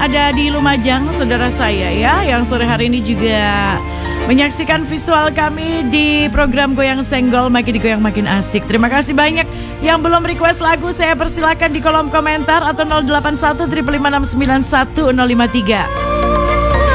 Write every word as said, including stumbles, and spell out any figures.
ada di Lumajang, saudara saya ya, yang sore hari ini juga menyaksikan visual kami di program Goyang Senggol, makin digoyang makin asik. Terima kasih banyak. Yang belum request lagu, saya persilakan di kolom komentar atau nol delapan satu lima lima enam sembilan satu nol lima tiga.